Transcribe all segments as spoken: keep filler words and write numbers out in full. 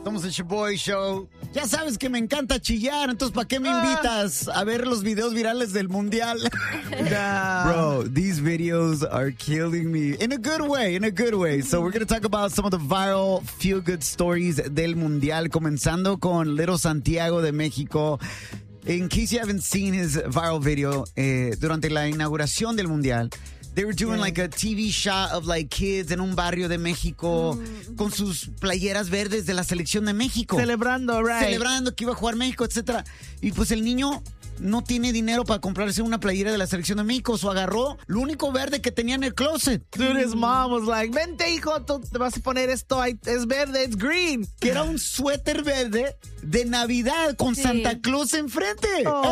Somos el Shaboy Show. Ya sabes que me encanta chillar, entonces ¿para qué me invitas a ver los videos virales del Mundial? Bro, these videos are killing me. In a good way, in a good way. So we're going to talk about some of the viral feel-good stories del Mundial, comenzando con Little Santiago de México. In case you haven't seen his viral video, eh, durante la inauguración del Mundial, they were doing yeah. like a T V shot of like kids en un barrio de México mm. con sus playeras verdes de la selección de México. Celebrando, right. Celebrando que iba a jugar México, etcétera. Y pues el niño no tiene dinero para comprarse una playera de la selección de México. So agarró lo único verde que tenía en el closet. Dude, his mom was like, vente hijo, tú te vas a poner esto, es verde, it's green. Que era un suéter verde de Navidad con sí. Santa Claus enfrente.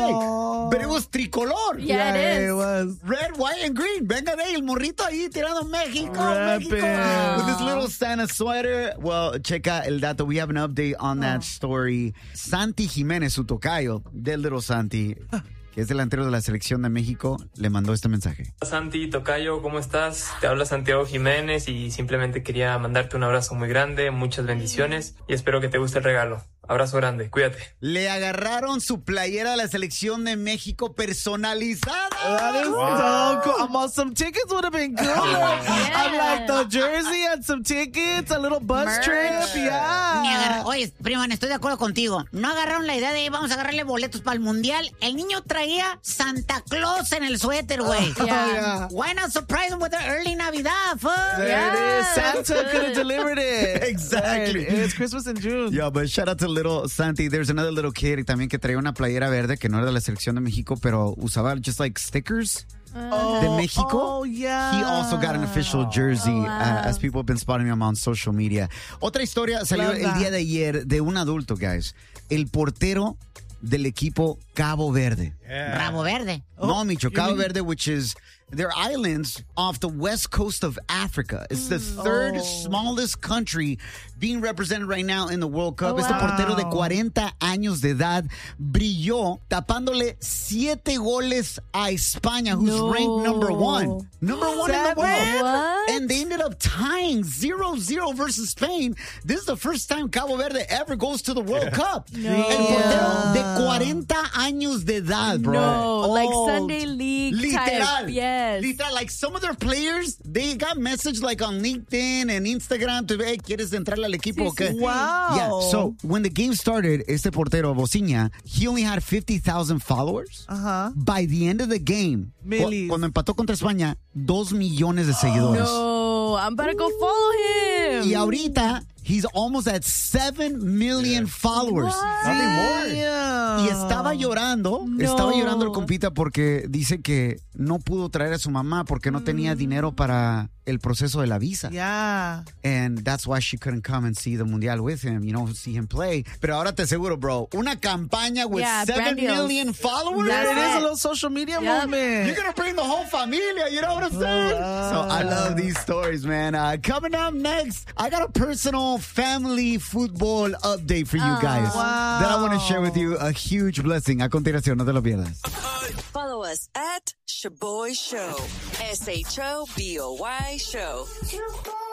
Oh. Hey, but it was tricolor. Yeah, yeah, it is. It was. Red, white, and green. Venga de ahí, el morrito ahí tirando México, Rapping. México. With this little Santa sweater. Well, checa el dato. We have an update on that oh. story. Santi Jiménez, su tocayo del Little Santi, que es delantero de la selección de México, le mandó este mensaje. Hola Santi, tocayo, ¿cómo estás? Te habla Santiago Jiménez y simplemente quería mandarte un abrazo muy grande, muchas bendiciones y espero que te guste el regalo. Abrazo grande, cuídate. Le agarraron su playera de la selección de México personalizada. That is wow. so cool. Um, some tickets would have been cool. Yeah. I'm like the jersey and some tickets, a little bus Merch. trip. Yeah. Oye, primo, estoy de acuerdo contigo. No agarraron la idea de vamos a agarrarle boletos para el Mundial. El niño traía Santa Claus en el suéter, güey. Oh, yeah. yeah. Why not surprise him with the early Navidad, fuck? There yeah. it is. Santa could have delivered it. Exactly. And it's Christmas in June. Yeah, but shout out to Little Santi. There's another little kid también que traía una playera verde que no era de la selección de México, pero usaba just like stickers oh, de México. Oh, yeah. He also got an official jersey, oh, wow. uh, as people have been spotting him on social media. Otra historia salió Love el that. día de ayer de un adulto, guys. El portero del equipo Cabo Verde. Yeah. Rabo Verde. No, oh, Micho, Cabo Verde, which is they're islands off the west coast of Africa. It's the third oh. smallest country being represented right now in the World Cup. Oh, este wow. portero de cuarenta años de edad brilló tapándole siete goles a España, who's no. ranked number one. Number one Seven? in the world. What? And they ended up tying zero zero versus Spain. This is the first time Cabo Verde ever goes to the World yeah. Cup. No. El portero de cuarenta años de edad, bro. No, oh, like Sunday League literal. type. Yes. Literal, like some of their players, they got messaged like on LinkedIn and Instagram to, hey, ¿quieres entrarle al equipo? Sí, Okay. sí. Wow. Yeah, so when the game started, este portero, Bociña, he only had fifty thousand followers. Uh-huh. By the end of the game, Millies. cu- cuando empató contra España, dos millones de seguidores. No, I'm about to go follow him. Y ahorita, he's almost at seven million yeah. followers. What? Nothing more. Yeah. Y estaba llorando, No. estaba llorando el compita porque dice que no pudo traer a su mamá porque no mm. tenía dinero para el proceso de la visa. Yeah. And that's why she couldn't come and see the Mundial with him, you know, see him play. Pero ahora te aseguro, bro, una campaña with yeah, seven million followers. That That's it is it. a little social media Yep. moment. You're going to bring the whole familia, you know what I'm saying? Uh, so I love these stories, man. Uh, coming up next, I got a personal family football update for you oh, guys wow. that I want to share with you. A huge blessing. A continuación, no te lo pierdas. Follow us at Shaboy Show. S H O B O Y Show.